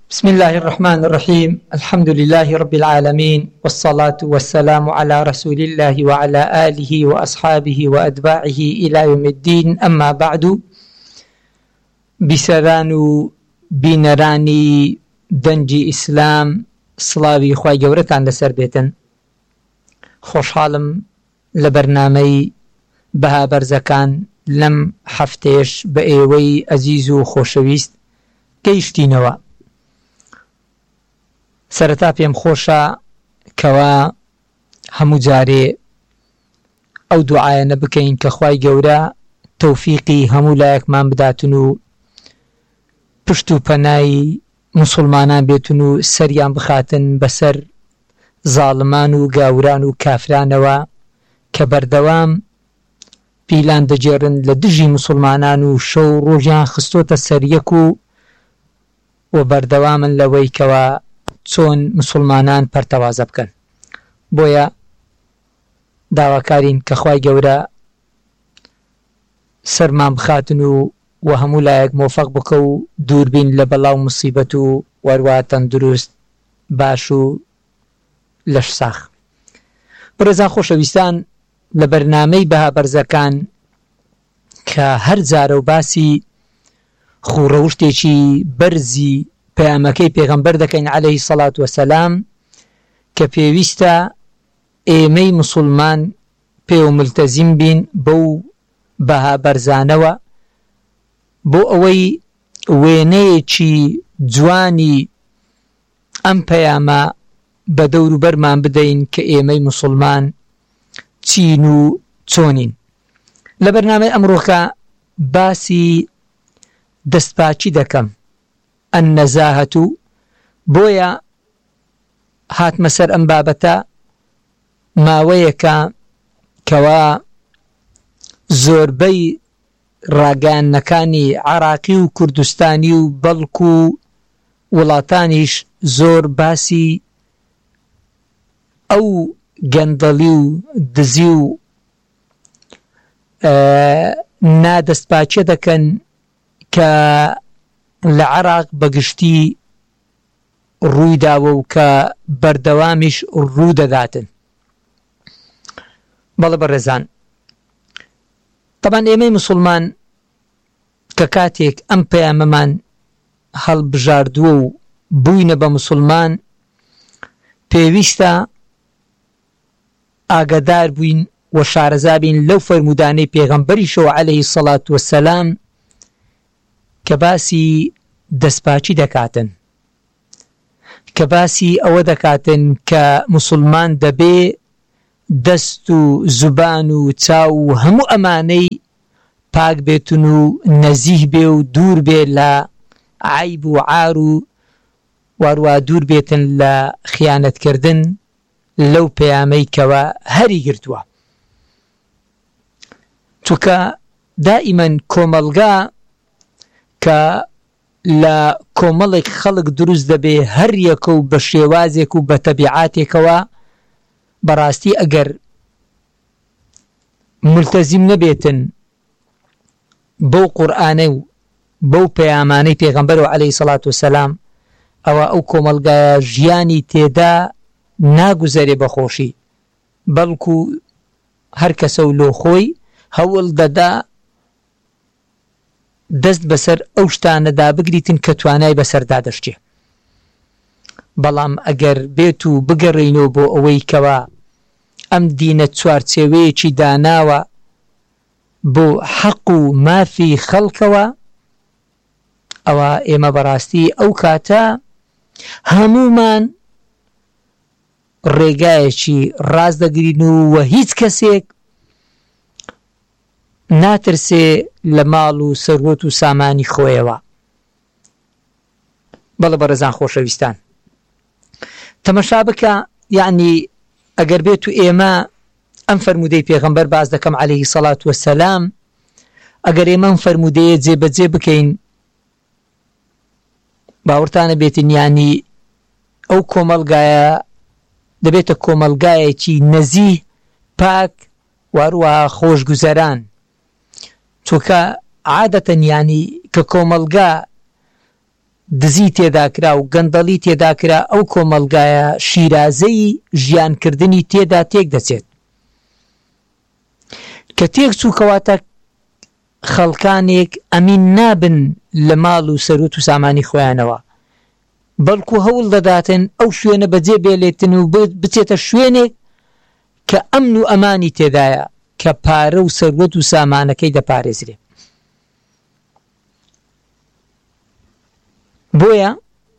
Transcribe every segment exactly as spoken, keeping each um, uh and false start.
بسم الله الرحمن الرحيم الحمد لله رب العالمين والصلاة والسلام على رسول الله وعلى آله وأصحابه وأتباعه إلى يوم الدين. أما بعد، بسران بنراني دنجي إسلام سلاوي خواهي جورتان لسر بيتن خوشحالم لبرنامي بها برزكان لم حفتيش بأيوي أزيزو خوشويست كيشتينوا. سەرەتا پێم خۆشە کەوا هەموو جارێ ئەو دوعایانە بکەین کە خوای گەورە تەوفیقی هەموو لایەکمان بداتن و پشت و پەنای موسڵمانان بێتن و سەریان بخاتن بەسەر زاڵمان و گاوران و کافرانەوە کە بەردەوام پیلان دەجێڕن لە دژی موسڵمانان و شەو ڕۆژیان خستۆتە سەر یەک و و بەردەوامن لەوەی کەوا چۆن موسڵمانان پەرتەوازە بکەن. بۆیە داواکارین کە خوای گەورە سەرمان بخاتن و و هەموو لایەک مۆفەق بکە و دووربین لە بەڵاو موسیبەت و وەروە تەندروست باش و لەش ساخ. بەڕێزان خۆشەویستان، لە بەرنامەی بەها بەرزەکان کە هەر جارە و باسی خوڕەوشتێکی بەرزی پەیامەکەی پێغەمبەر دەکەین عەلەیهی سەڵات وەسەلام کە پێویستە ئێمەی موسڵمان پێوە ملتەزیم بین بەو بەها بەرزانەوە بۆ ئەوەی وێنەیەکی جوانی ئەم پەیامە بە دەوروبەرمان بدەین کە ئێمەی موسڵمان چین و چۆنین. لە بەرنامەی ئەمڕۆکە باسی دەستپاچی دەکەم، النەزاهەت، و بۆیە هاتمە سەر ئەم بابەتە ماوەیەکە کەوا زۆربەی ڕاگەیاندنەکانی عێراقی و کوردستانی و بەڵک و وڵاتانیش زۆر باسی ئەو گەندەڵی و دزی و نادەستپاچیە دەکەن کە لە عێراق بەگشتی ڕوویداوە و کە بەردەوامیش ڕوو دەداتن. بەڵێ بەڕێزان، تەبەن ئێمەی موسڵمان کە کاتێک ئەم پەیامەمان هەڵبژاردووە و بووینە بە موسڵمان پێویستە ئاگادار بووین و شارەزا بین لەو فەرمودانەی پێغەمبەریشەوە عەلەیهی سەڵات وەسەلام کە باسی دەستپاچی دەکاتن، کە باسی ئەوە دەکاتن کە موسڵمان دەبێ دەست و زوبان و چاو و هەموو ئەمانەی پاک بێتن و نەزیه بێ و دوور بێ لە عیب و عار و وارووا دوور بێتن لە خیانەتکردن لەو پەیامەی کەوە هەری گرتووە. چونکە دائیمەن کۆمەڵگا کە لە کۆمەڵێک خەڵک دروست دەبێ هەر یەکە و بە شێوازێک و بە تەبیعاتێکەوە بەڕاستی ئەگەر ملتەزیم نەبێتن بەو قورئانە و بەو پەیامانەی پێغەمبەرەوە عەلەیهی سەڵات وەسەلام ئەوە ئەو کۆمەڵگایە ژیانی تێدا ناگوزەرێ بەخۆشی، بەڵکو هەر کەسە و لۆ خۆی هەوڵ دەدا دەست بەسەر ئەو شتانەدا بگریتن کە توانای بەسەردا دەشتێ. بەڵام ئەگەر بێت و بگەڕێینەوە بۆ ئەوەی کەوا ئەم دینە چوارچێوەیەکی داناوە بۆ حەق و مافی خەڵکەوە، ئەوە ئێمە بەڕاستی ئەو کاتە هەمومان ڕێگایەکی ڕاست دەگرین و هیچ کەسێک ناترسێ لە ماڵ و سەروەت و سامانی خۆیەوە. بەڵێ بەڕێزان خۆشەویستان، تەمەشا بکە، یعنی ئەگەر بێت و ئێمە ئەم فەرمودەی پێغەمبەر باز دەکەم عەلەیهی سەڵات وەسەلام، ئەگەر ئێمە ئەم فەرمودەیە جێبەجێ بکەین باوەڕتانە بێتن یانی ئەو کۆمەڵگایە دەبێتە کۆمەڵگایەکی نەزیه، پاک، واروە خۆشگوزەران. چونکە عادەتەن یانی کە کۆمەڵگا دزی تێدا کرا و گەندەڵی تێدا کرا ئەو کۆمەلگایە شیرازەی ژیانکردنی تێدا تێک دەچێت کە تێک چووکەواتە خەڵکانێک ئەمین نابن لە ماڵ و سەرۆت و سامانی خۆیانەوە بەڵکو هەوڵ دەداتن ئەو شوێنە بەجێ بێلێتن و بچێتە شوێنێک کە ئەمن و ئەمانی تێدایە کە پارە و سەروەت و سامانەکەی دەپارێزرێ بۆیە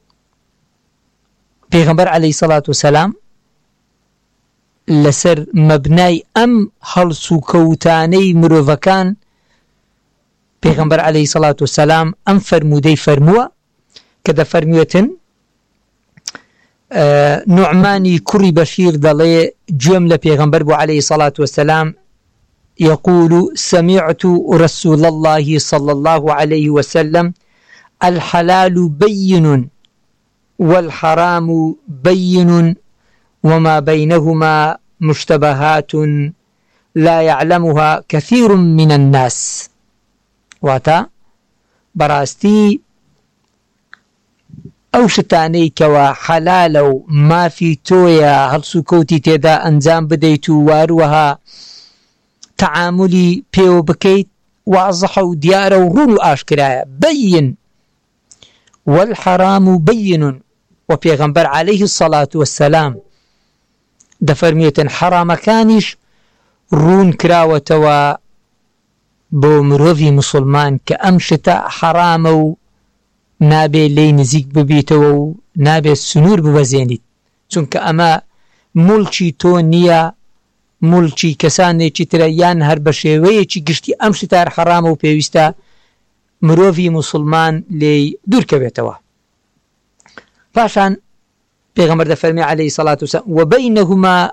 پێغەمبەر عەلەیهی سەڵات وسەلام لەسەر مەبنای ئەم هەڵس و کەوتانەی مرۆڤەکان پێغەمبەر عەلەیهی سەڵات وسەلام ئەم فەرموودەی فەرمووە کە دەفەرموێتن نوعمانی کوڕی بەشیر دەڵێ گوێم لە پێغەمبەر بوو عەلەیهی سەڵات وسەلام يقول سمعت رسول الله صلى الله عليه وسلم الحلال بين والحرام بين وما بينهما مشتبهات لا يعلمها كثير من الناس واتا براستي ئەو شتانەی کەوا حەلالە و مافی تۆیە هەڵسو کەوتی تێدا ئەنجام بدەیت و واروەها تەعاملی پێوە بکەیت وازەحە و دیارە و ڕوون و ئاشکرایە بەین والحرام بين و پێغەمبەر عەلەیهی الصەڵات وەسسەلام دەفەرمێتن حەرامەکانیش ڕوون کراوەتەوە بۆ مرۆڤی موسڵمان کە ئەم شتە حەرامە و نابێ لێی نزیک ببیتەوە و نابێت سنوور ببەزێنیت چونکە ئەمە مولکی تۆ نییە مولکی کەسانێکی ترە یان هەر بە شێوەیەکی گشتی ئەم شتار حەرامە و پێویستە مرۆڤی موسڵمان لێی دوورکەوێتەوە پاشان پێغەمبەر دەفەرمێ عەلەیهی سەڵات وسەلام وبەینەهوما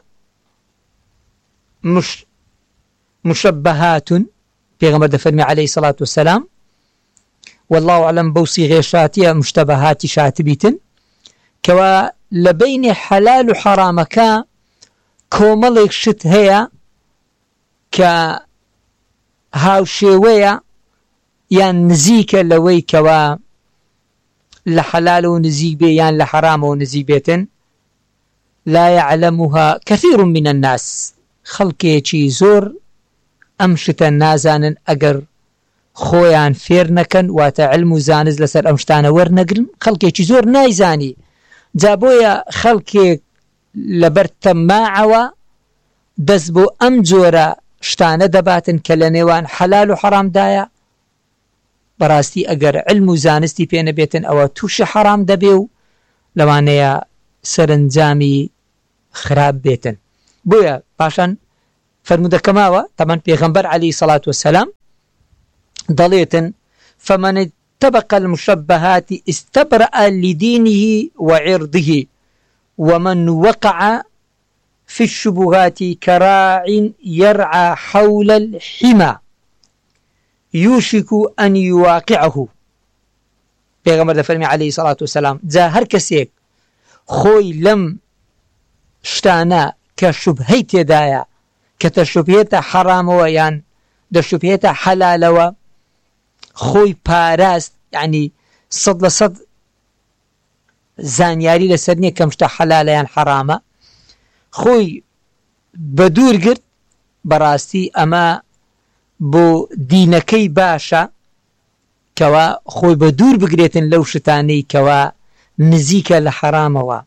مش مشبهات پێغەمبەر دەفەرمێ عەلەیهی سەڵات وسەلام والله أعلم بوصي غير شاتية مشتبهات شاتبيتن كوا لبين حلال وحرامك كوملك شت هي ك هاو شوية يان نزيك لوي كوا لحلال ونزيك بي يان لحرام ونزيك بيتن لا يعلمها كثير من الناس خلقي چي زور أمشتا نازانا أقر خۆیان فێر نەکەن واتە علم و زانست لەسەر ئەم شتانە وەرنەگرن خەڵکێکی زۆر نایزانی جا بۆیە خەڵکێک لەبەر تەماعەوە دەست بۆ ئەم جۆرە شتانە دەباتن کە لە نێوان حەلال و حەرامدایە بەڕاستی ئەگەر علم و زانستی پێ نەبێتن ئەوە تووشی حەرام دەبێ و لەوانەیە سەرنجامی خراپ بێتن بۆیە پاشان فەرموودەکەماوە تەمان پێغەمبەر عەلەیهی سەڵات وەسەلام ضلية فمن اتبق المشبهات استبرأ لدينه وعرضه ومن وقع في الشبهات كراع يرعى حول الحمى يوشك أن يواقعه پیغمبر فرمي عليه الصلاة والسلام جا هر کسیک خوي لم شتانا كشبهيت دايا كتشبهيت حرام ويان دشبهيت حلال و خوي باراست يعني صد لصد زانياري لسرنية كمشتا حلال يان حرامة خوي بدور قرد براستي اما بو دينكي باشا كوا خوي بدور بقريتن لو شتاني كوا نزيك لحرامة و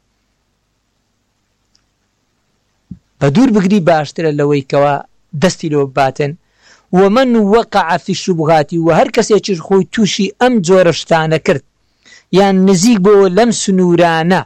بدور بقري باشتر لوي كوا دستي لو باتن ومن وقع في الشبهات وهر کس یچ خوی توشی ام جورشتانه کرد یان نزیک بو لم سنورانه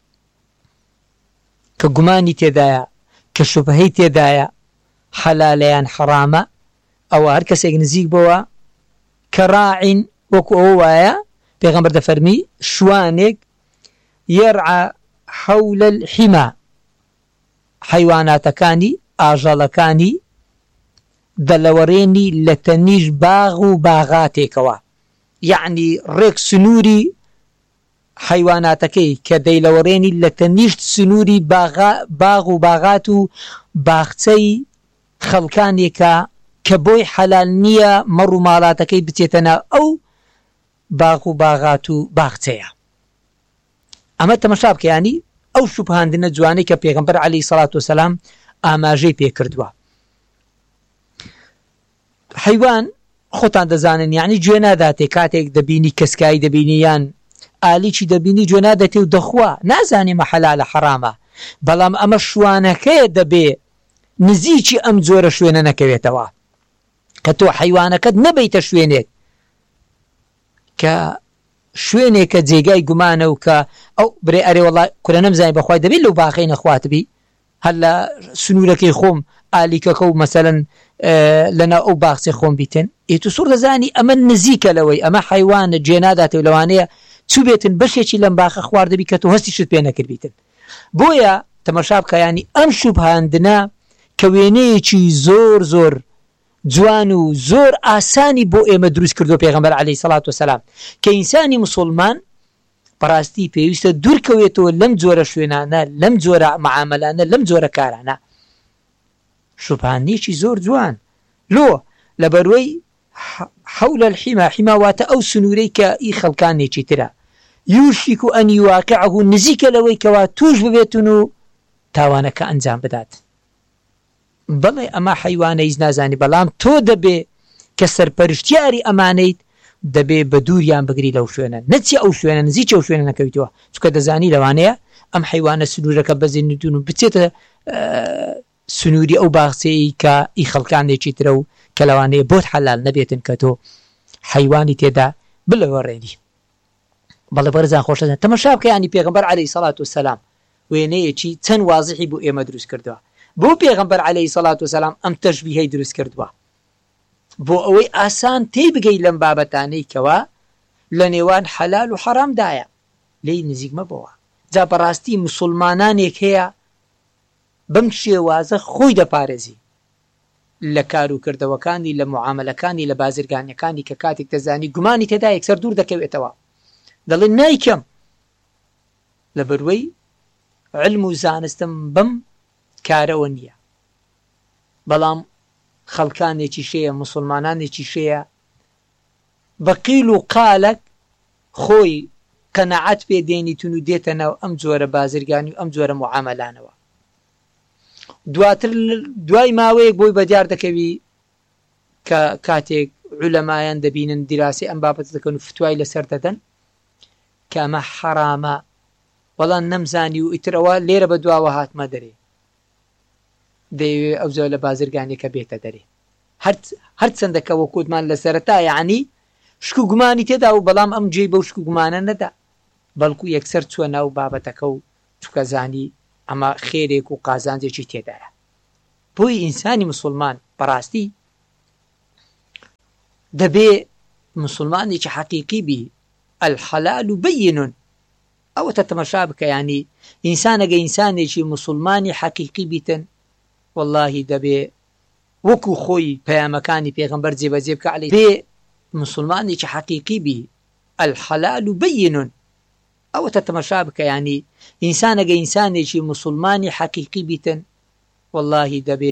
که گمانی تدایا که شبهی تدایا حلال یان حرامه او هر کس نزیک بو كراع وكو هوايا پیغمبر ده فرمي شوانك يرعى حول الحمى حيوانات كاني آجال كاني دلوريني لتنيش باغ و باغاتيكوا يعني ريك سنوري حيواناتكي كديلوريني لتنيش سنوري باغ باغ و باغاتو باغتي خلقانيكا كبوي حلال نية مرو مالاتكي بتيتنا او باغ و باغات و باغچەیە. ئەمە تەماشا بکە، ینی ئەو شوبهاندنە جوانەی کە پێغەمبەر عەلەیهی سەڵات وسەلام ئاماژەی پێ کردووە. حەیوان خۆتان دەزانن یعنی گوێ ناداتێ کاتێک دەبینی کەسکایی دەبینی یان ئالیکی دەبینی گوێ نادەتێ و دەخوا نازانێمە حەلالە حەرامە، بەڵام ئەمە شوانەکەیە دەبێ نزیکی ئەم جۆرە شوێنە نەکەوێتەوە کە تۆ حەیوانەکەت نەبەیتە شوێنێک کە شوێنێکە جێگای گومانە و کە ئەو برێ ئەرێ وەڵای کورە نەمزانی بەخوای دەبێت لەو باخەی نەخواتبی هەر لە سنوورەکەی خۆم ئالیکەکە و مەسەلەن لەنا ئەو باخچێ خۆم بیتن ئیتو سوور دەزانی ئەمە نزیکە لەوەی ئەمە حەیوانە گوێ ناداتێ و لەوانەیە چوو بێتن بەشێکی لەم باخە خواردەبی کە تۆ هەستی شت پێ نەکردبیتن. بۆیە تەماشا بکە ینی ئەم شوبهاندنە کە وێنەیەکی زۆر زۆر جوان و زۆر ئاسانی بۆ ئێمە دروست کردو پێغەمبەر عەلەیهی سەڵات وسەلام کە ئینسانی مسلمان بەڕاستی پێویستە دوورکەوێتەوە لەم جۆرە شوێنانە، لەم جۆرە معاملانە، لەم جۆرە کارانە. شوبهاندنێکی زۆر جوان لۆ لەبەروەی حەولە الحیما، حیماواتە ئەو سنوورەی کە ئی خەڵکانێکی ترە یوشیک و ئەن یواقعه نزیکە لەوەی کەوا توش ببێتون و تاوانەکە ئەنجام بدات. بەڵێ ئەمە حەیوانە هیچ نازانی، بەڵام تۆ دەبێ کە سەرپەرشتیاری ئەمانەیت دەبێ بە دووریان بگری لەو شوێنە، نەچی ئەو شوێنە نزیکی ئەو شوێنە نەکەویتەوە، چونکە دەزانی لەوانەیە ئەم حەیوانە سنوورەکە بەزێنیتون و بچێتە سنووری ئەو باخچەی کە ئی خەڵکانێکی ترە و کە لەوانەیە بۆت حەلال نەبێتن کە تۆ حەیوانی تێدا بلەوەڕێنی. بەڵێ بەرزان خۆشەکان تەماشا بکە ینی پێغەمبەر عەلەیهی سەڵات وسەلام وێنەیەکی چەند وازحی بۆ ئێمە دروست کردووە. بۆ پێغەمبەر عەلەیهی سەڵات وسەلام ئەم تەشبیهەی دروست کردووە بۆ ئەوەی ئاسان تێی بگەی لەم بابەتانەی کەوا لە نێوان حەلال و حەرامدایە لێی نزیک مەبەوە. جا بەڕاستی موسڵمانانێک هەیە بەم شێوازە خۆی دەپارێزی لە کار و کردەوەکانی، لە معاملەکانی، لە بازرگانیەکانی کە کاتێک دەزانی گومانی تێدا یەکسەر دوور دەکەوێتەوە، دەڵێن نایکەم لە بەروەی علم و زانستم بەم کارەوە نییە. بەڵام خەڵکانێکی شەیە، موسڵمانانێکی شەیە بە قیل و قالک خۆی قەنەعەت پێ دێنیتون و دێتە ناو ئەم جۆرە بازرگانی و ئەم جۆرە معاملانەوە. دواتر دوای ماوەیەک بۆی بەدیار دەکەوی کە کاتێک عولەمایان دەبینن دیراسی ئەم بابەت دەکەن و فتوای لەسەر دەدەن کە ئەمە حەرامە، بەڵام نەمزانی و ئیترەوە لێرە بە دواوە هاتمە دەرێ دەیەوێ ئەو زۆر لە بازرگانێکە بێتە دەرێ. هەر چەندەکە وەکوتمان لە سەرەتا یعنی شک و گومانی تێدا و بەڵام ئەم جێی بەو شک و گومانە نەدا، بەڵکو یەکسەر چووە ناو بابەتەکە و چووکە زانی ئەمە خێرێک و قازانجێکی تێدایە. بۆی ئینسانی مسلمان بەڕاستی دەبێ مسلمانێکی حەقیقی بی الحەلال بەینون. ئەوەتە تەماشا بکە ینی ئینسانەگە ئینسانێکی مسلمانی حەقیقی بیتن واللهی دەبێ وەکو خۆی پەیامەکانی پێغەمبەر جێبەجێ بکە عەلەیهی بێ مسلمانێکی حەقیقی بی الحەلال بەینون. ئەوەتە تەماشا بکە ینی ئینسانەگە ئینسانێکی مسلمانی حەقیقی بیتن واللهی دەبێ